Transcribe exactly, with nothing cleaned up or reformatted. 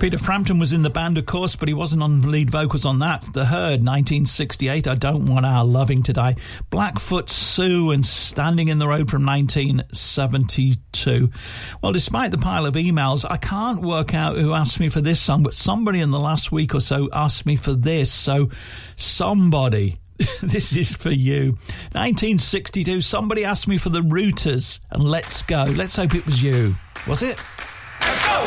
Peter Frampton was in the band, of course, but he wasn't on lead vocals on that. The Herd, nineteen sixty-eight, I Don't Want Our Loving Today. Blackfoot Sue and Standing in the Road from nineteen seventy-two. Well, despite the pile of emails, I can't work out who asked me for this song, but somebody in the last week or so asked me for this. So, somebody, this is for you. nineteen sixty-two, somebody asked me for the Rooters and Let's Go. Let's hope it was you. Was it?